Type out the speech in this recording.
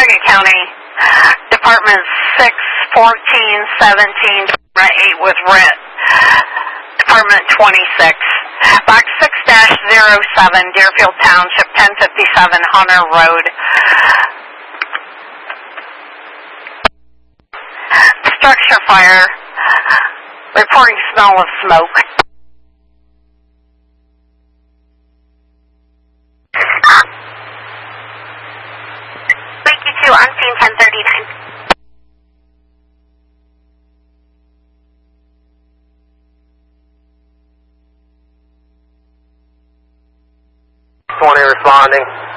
Cuyahoga County, Department 61417, 8 was writ. Department 26. Box 6-07, Deerfield Township, 1057 Hunter Road. Structure fire. Reporting smell of smoke. Lake U2 on scene 1039. Responding.